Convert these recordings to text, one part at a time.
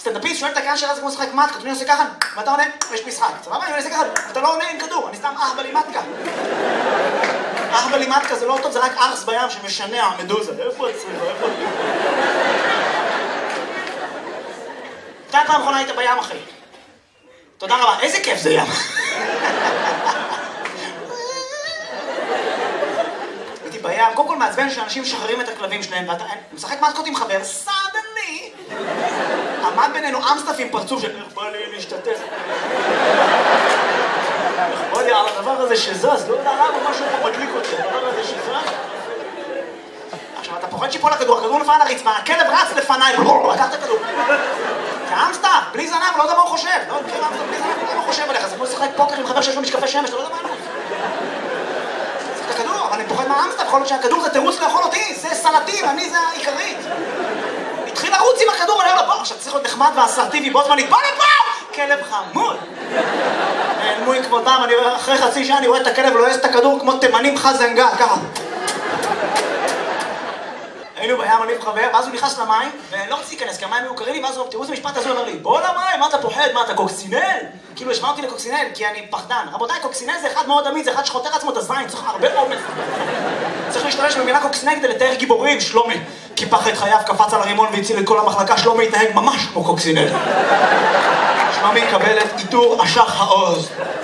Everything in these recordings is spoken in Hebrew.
סטנדאפיסט שואל את הקהל שלה, זה כמו לשחק מתקה, אני עושה ככה, ואתה עונה, יש משחק. סבבה? אני עושה ככה, אתה לא עונה עם כדור, אני סתם אהבלי מתקה. אהבלי מתקה זה לא טוב, זה רק ארס בים שמשנע מדוזה. איפה הצריך? איפה? אתה פעם אחרונה היית בים, אחי. תודה רבה, איזה כיף זה ים. הייתי בים, קודם כל מעצבן שאנשים משחררים את הכלבים שלהם, ואתה משחק מתקות עם חבר, סדני. עמד בינינו אמסטף עם פרצוף של איך בא לי להשתתף. איך בא לי על הדבר הזה שזז, לא יודע למה משהו פה מדליק אותי, הדבר הזה שזז. עכשיו, אתה פוחד שיפול הכדור, הכדור נפל על הרצפה, הכלב רץ לפניי, לקח את הכדור. זה אמסטף, בלי זנב, לא יודע מה הוא חושב. לא יודע בלי זנב, לא יודע מה הוא חושב עליך, זה כמו לשחק פוקר עם חבר שיש לו משקפי שמש, אתה לא יודע מה הוא. זה את הכדור, אבל אני פוחד מהאמסטף, יכול להיות שהכדור זה תירוץ לאכול אותי, זה סלטי, ואני זה העיקרית. התחיל לרוץ עם הכדור, אני אומר לו, בוא, עכשיו צריך להיות נחמד ואסרטיבי, בו זמנית, בוא לפה! כלב חמוד! נעלמו כבודם, אחרי חצי שעה אני רואה את הכלב ולועס את הכדור כמו תימנים חזנגל, ככה. היינו בים, אני וחבר, ואז הוא נכנס למים, ולא רציתי להיכנס, כי המים היו קרים לי, ואז הוא, תראו איזה משפט הזה, הוא אומר לי, בוא למים, מה אתה פוחד, מה אתה קוקסינל? כאילו השמע אותי לקוקסינל, כי אני פחדן. רבותיי, קוקסינל זה אחד מאוד אמיד, זה אחד שחותר עצמו את הזין, צריך הרבה אומץ. צריך להשתמש במילה קוקסינל כדי לתאר גיבורים, שלומי. קיפח את חייו, קפץ על הרימון והציל את כל המחלקה, שלומי התנהג ממש כמו קוקסינל. שלומי יקבל את עיטור אשח העוז.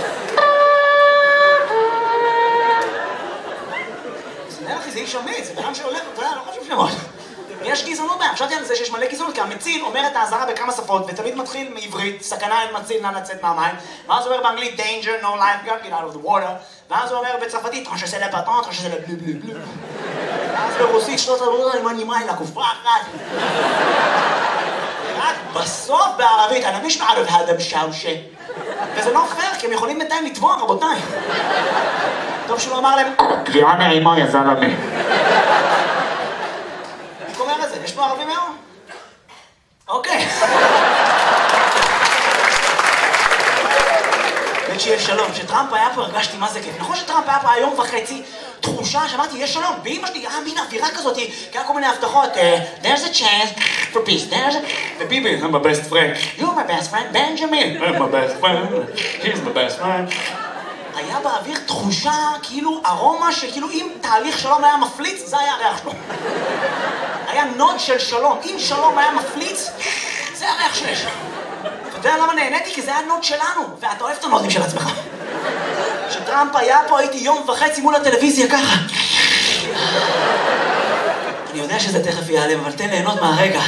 זה איש אמיץ, זה בן שהולך, אתה יודע, לא חושב שמות. יש גזענות בהם, חשבתי על זה שיש מלא גזענות, כי המציל אומר את האזהרה בכמה שפות, ותמיד מתחיל מעברית, סכנה אין מציל, נא לצאת מהמים, ואז הוא אומר באנגלית, danger, no life, get out of the water, ואז הוא אומר בצרפתית, tranche c'est le bâton, tranche c'est le bleu bleu bleu. ואז ברוסית, שלוש עבודות, אני מנימה אלה, כופה אחת. רק בסוף בערבית, אני מש מערב הדם שעושה. וזה לא פייר, כי הם יכולים בינתיים לתבוע, רבותיי. טוב שהוא אמר להם, קביעה נעימה יא זלמה. אני אומר את זה, יש פה ערבים היום? אוקיי. באמת שיהיה שלום, כשטראמפ היה פה הרגשתי מה זה כיף. נכון שטראמפ היה פה היום וחצי, תחושה שמעתי, יש שלום. ואמא שלי, מין אווירה כזאת, כי היה כל מיני הבטחות, there's a chance for peace, there's a... וביבי, I'm my best friend. You're my best friend, Benjamin. I'm my best friend, he's my best friend. היה באוויר תחושה, כאילו ארומה שכאילו אם תהליך שלום היה מפליץ, זה היה הריח שלו. היה נוד של שלום. אם שלום היה מפליץ, זה הריח שיש. ואתה יודע למה נהניתי? כי זה היה נוד שלנו, ואתה אוהב את הנודים של עצמך. כשטראמפ היה פה, הייתי יום וחצי מול הטלוויזיה ככה. אני יודע שזה תכף ייעלם, אבל תן ליהנות מהרגע.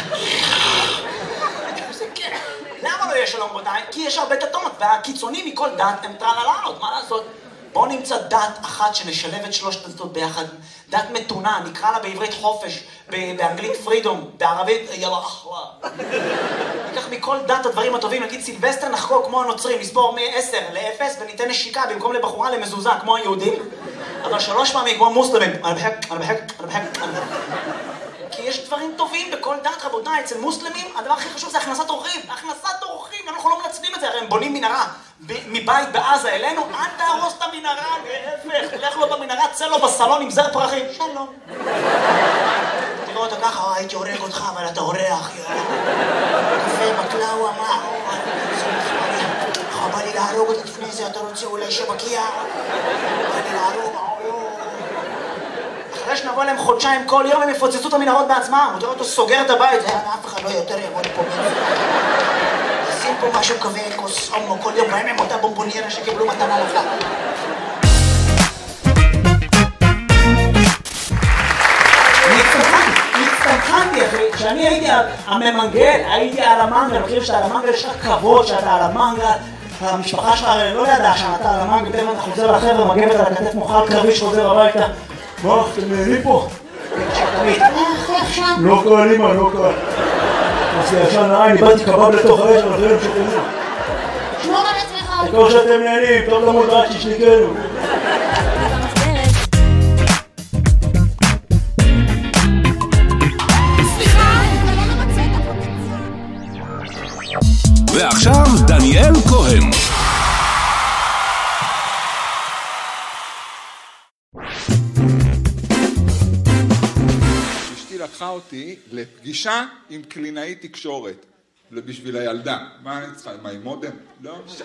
למה לא יש שלום רבותיי? כי יש הרבה דתות, והקיצונים מכל דת הם טרללות, מה לעשות? בואו נמצא דת אחת שנשלב את שלושת הדתות ביחד. דת מתונה, נקרא לה בעברית חופש, באנגלית פרידום, בערבית יאללה אחווה. ניקח מכל דת הדברים הטובים, נגיד סילבסטר נחגוג כמו הנוצרים, נספור מ-10 ל-0 וניתן נשיקה במקום לבחורה למזוזה כמו היהודים, אבל 3 פעמים כמו מוסלמים. כי יש דברים טובים בכל דת, רבותיי. אצל מוסלמים הדבר הכי חשוב זה הכנסת אורחים. הכנסת אורחים, אנחנו לא מנצלים את זה, הרי הם בונים מנהרה מבית בעזה אלינו, אל תהרוס את המנהרה, להפך, תלך לו במנהרה, צא לו בסלון עם זר פרחים, שלום. תראו אותו ככה, הייתי הורג אותך, אבל אתה אורח, קפה, מקלאווה, מה? בא לי להרוג אותי לפני זה, אתה רוצה אולי שמגיע? בא לי להרוג, אחרי שנבוא אליהם חודשיים כל יום הם יפוצצו את המנהרות בעצמם. הוא תראה אותו סוגר את הבית, אף אחד לא יותר יבוא לפה. שים פה משהו כזה, כוס אומו כל יום, בהם עם אותה בומבוניירה שקיבלו מתנה לחג. הצטמחנתי אחי, כשאני הייתי הממנגל, הייתי על המנגל, מכיר שאתה על המנגל, יש לך כבוד שאתה על המנגל, המשפחה שלך לא ידעה שאתה על המנגל, פתאום אתה חוזר לחבר'ה, מגבת על הכתף מוכל קרבי שחוזר הביתה. מה, אתם נהנים פה? לא קל, אמא, לא קל. אז ישן העין, איבדתי קבב לתוך האש, אבל זה לא שתנו. שמור על עצמך. כמו שאתם נהנים, טוב למות רק שישניקנו. ועכשיו דניאל כהן. אשתי לקחה אותי לפגישה עם קלינאית תקשורת. בשביל הילדה. מה אני צריכה? מה, עם מודם? לא משנה.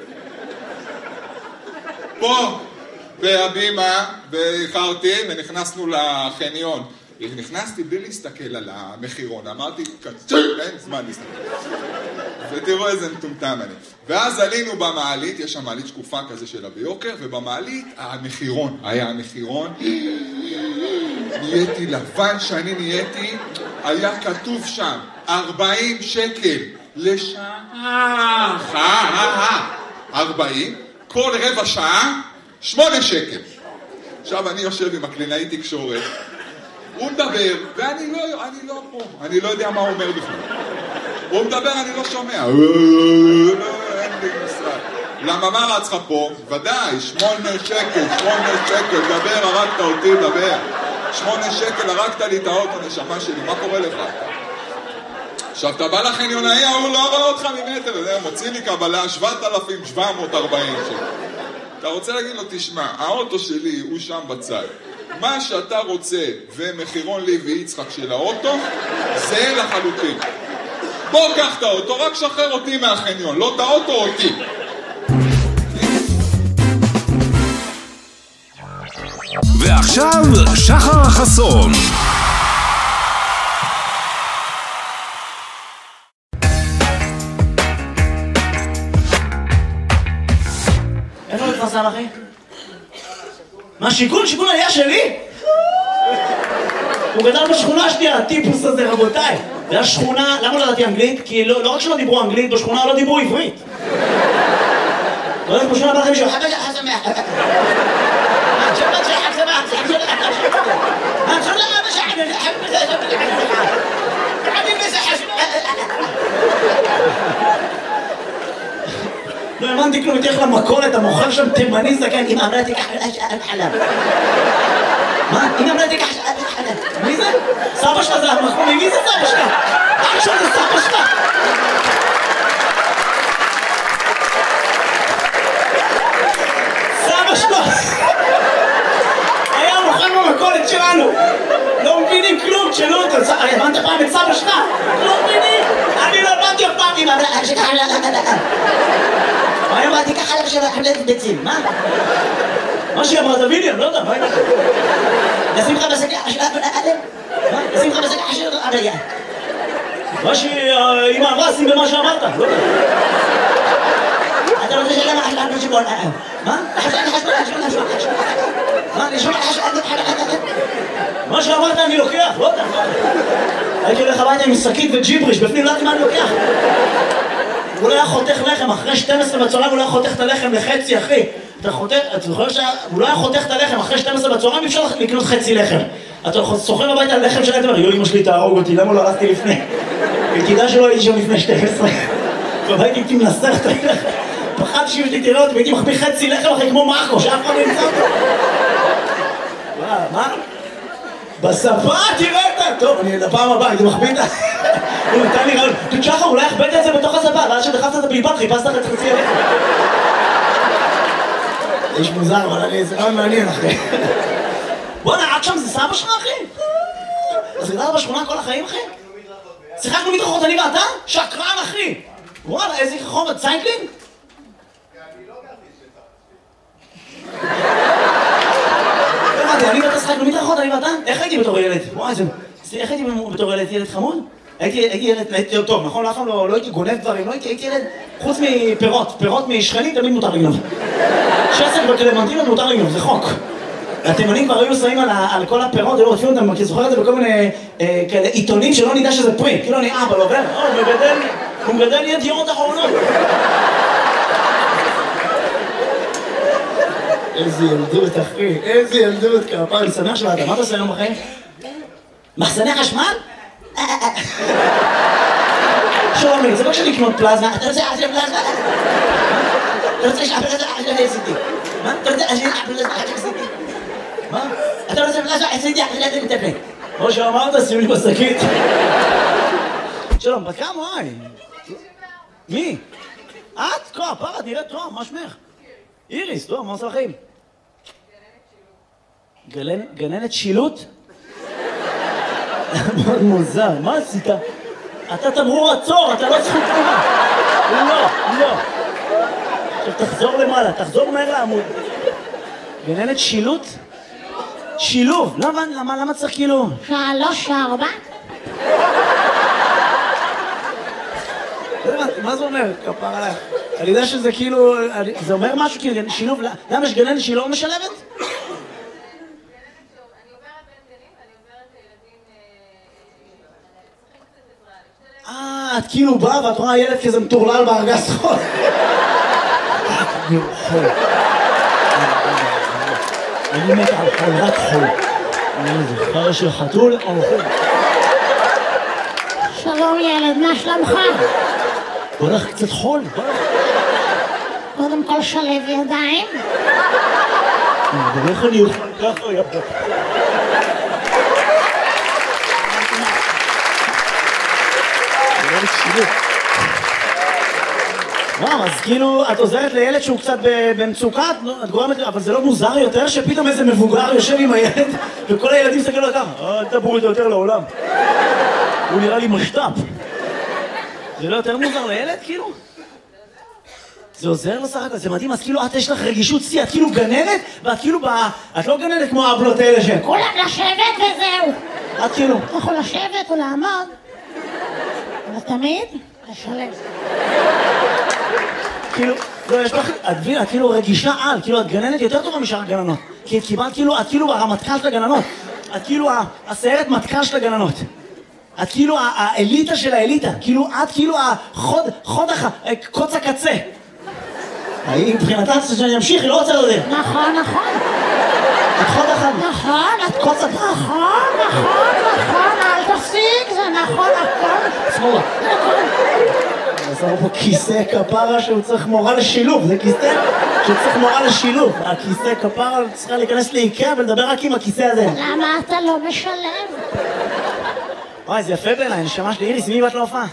פה, בהבימה, ואיחרתי, ונכנסנו לחניון. נכנסתי בלי להסתכל על המחירון, אמרתי, אין זמן להסתכל. ותראו איזה מטומטם אני. ואז עלינו במעלית, יש שם מעלית שקופה כזה שלה ביוקר, ובמעלית המחירון, היה המחירון, נהייתי לבן שאני נהייתי, היה כתוב שם 40 שקל לשעה, 40, כל רבע שעה, 8 שקל. עכשיו אני יושב עם הקלינאי תקשורת, הוא מדבר, ואני לא פה, אני לא יודע מה הוא אומר בכלל. הוא מדבר, אני לא שומע. אין לי משרד. למה מה רץ לך פה? ודאי, 8 שקל, דבר, הרגת אותי, דבר. 8 שקל, הרגת לי את האוטו, נשמה שלי, מה קורה לך? עכשיו, אתה בא לחניונאי, הוא לא רואה אותך ממטר, מוציא לי קבלה 7,740 שקל. אתה רוצה להגיד לו, תשמע, האוטו שלי הוא שם בצד. מה שאתה רוצה ומחירון לי ויצחק של האוטו, זה לחלוטין. בוא קח את האוטו, רק שחרר אותי מהחניון, לא את האוטו אותי. ועכשיו שחר חסון. איפה מתפרסם אחי? מה, שיכון היה שלי? הוא גדל בשכונה שלי, הטיפוס הזה, רבותיי. זה השכונה, למה לא ידעתי אנגלית? כי לא רק שלא דיברו אנגלית, בשכונה לא דיברו עברית. לא יודעת, בשכונה בא לכם מישהו, חבא שחר שמח. שבת שחר שמח, שחר לא האמנתי כלום, תלך למכולת, המוכר שם תימני זקן, אמא אמרה תיקח חלב. מה? אמא אמרה תיקח חלב. מי זה? סבא שלך זה המחמומי, מי זה סבא שלך? עכשיו זה סבא שלך. סבא שלך. היה מוכר במכולת שלנו. לא מבינים כלום, תשאלו אותו. הבנת פעם את סבא שלך? לא מבינים. אני לא הבנתי אף פעם, אמא אמרה תיקח חלב. מה אמרתי ככה לך של חלב ביצים, מה? מה שהיא אמרת ויליאם, לא יודע, מה אמרת? לשים לך בסקה של אדם? מה? לשים לך בסקה של אדם? מה שאמא אמרה, שים במה שאמרת, לא יודע. אתה רוצה שלמה חשבון חשבון מה? מה? לשמוע מה שאמרת אני לוקח, לא יודע. הייתי הולך הביתה עם שקית וג'יבריש, בפנים לא יודעת מה אני לוקח. הוא לא היה חותך לחם, אחרי 12 בצהריים הוא לא היה חותך את הלחם לחצי, אחי. אתה חותך, אתה זוכר שהוא לא היה חותך את הלחם, אחרי 12 בצהריים אפשר לקנות חצי לחם. אתה סוחר הביתה על לחם שלהם, יו, אמא שלי תהרוג אותי, למה לא הלכתי לפני? וכדאי שלא הייתי שם לפני 12. והייתי הייתי מנסח את הלחם. פחדתי שאם שלי תראה אותי, והייתי מחביא חצי לחם אחרי כמו מרקו, שאף אחד לא ימצא אותו. מה? בספה תראה אותה! טוב, אני לפעם הבאה, הייתי מחביא את ה... הוא נתן לי רעיון, שחר, אולי הכבדת את זה בתוך הספה, ואז שדחפת את הבלבד, חיפשת לך את חצי הלחם. איש מוזר, אבל זה רעיון מעניין, אחי. בוא'נה, עד שם זה סבא שלך, אחי? אז גדלת בשכונה כל החיים, אחי? שיחקנו מדרכות, אני ואתה? שקרן, אחי! וואלה, איזה חומר, ציינקלינג? אני לא גרתי שצח. אני ואתה שיחקנו מדרכות, אני ואתה? איך הייתי בתור ילד? וואי, איך הייתי בתור ילד חמוד? הייתי ילד טוב, נכון? לאף פעם לא הייתי גונב דברים, הייתי ילד חוץ מפירות, פירות משכנים תמיד מותר לגנוב. שסק בקלמנטינות מותר לגנוב, זה חוק. התימנים כבר היו שמים על כל הפירות, היו רודפים אותם, כי זוכר את זה בכל מיני כאלה עיתונים שלא נדע שזה פרי, כאילו אני אבא לא עובר, הוא מגדל ידיעות אחרונות. איזה ילדות אחי, איזה ילדות כפר, אני שמח שבאת, מה אתה עושה היום בחיים? מחסני חשמל? שומי, זה לא כשאני לקנות פלזמה, אתה רוצה לעשות פלזמה? אתה רוצה לשאול פלזמה? מה? אתה רוצה לשאול פלזמה? מה? אתה רוצה פלזמה? עשיתי אחרי זה מטפל. כמו שאמרת, שימי בשקית. שלום, בקם וואי. מי? את? כה, פרד, נראית טוב, מה שמך? איריס, טוב, מה עושה לכם? גננת שילוט? מאוד מוזר, מה עשית? אתה תמרור עצור, אתה לא זכות תגובה. לא. עכשיו תחזור למעלה, תחזור מהר לעמוד. גננת שילוט? שילוב. למה צריך כאילו? 3, 4. מה זה אומר? כפר עליי. אני יודע שזה כאילו, זה אומר משהו כאילו, שילוב, למה יש גננת שהיא לא משלבת? את כאילו באה ואת רואה ילד כזה מטורלל בארגז חול. חול. אני מת על חול, רק חול. אני זוכר של חתול או חול. שלום ילד, מה שלומך? בוא נלך קצת חול. קודם כל שלב ידיים. איך אני אוכל ככה יפה. וואו, אז כאילו, את עוזרת לילד שהוא קצת במצוקה, את גורמת, אבל זה לא מוזר יותר שפתאום איזה מבוגר יושב עם הילד וכל הילדים מסתכלים לו ככה, אל תבואו איתו יותר לעולם. הוא נראה לי משת"פ. זה לא יותר מוזר לילד, כאילו? זה עוזר לו סך הכל, זה מדהים, אז כאילו את יש לך רגישות שיא, את כאילו גננת, ואת כאילו את לא גננת כמו הבלות האלה שהם. כולם לשבת וזהו. את כאילו. אתה יכול לשבת או לעמוד, אבל תמיד לשלב. כאילו, לא, יש לך, את כאילו רגישה על, כאילו את גננת יותר טובה משאר הגננות. כי את קיבלת כאילו, את כאילו הרמטכ"ל של הגננות. את כאילו הסיירת מטכ"ל של הגננות. את כאילו האליטה של האליטה. כאילו, את כאילו קוץ הקצה. היא מבחינתה שאני אמשיך, היא לא רוצה לדבר. נכון. את חוד אחד. נכון, את קוץ הקצה. נכון, אל תפסיק, זה נכון, הכל. שמאלה. עשינו פה כיסא כפרה שהוא צריך מורה לשילוב, זה כיסא שצריך מורה לשילוב. הכיסא כפרה צריכה להיכנס לאיקאה ולדבר רק עם הכיסא הזה. למה אתה לא משלב? וואי, זה יפה בעיניי, נשמה שלי. איריס, מי באת להופעה?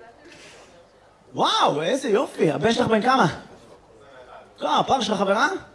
וואו, איזה יופי. הבן שלך בן כמה? הפער שלך חברה?